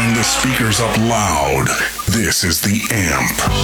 Turn the speakers up loud. This is The Amp.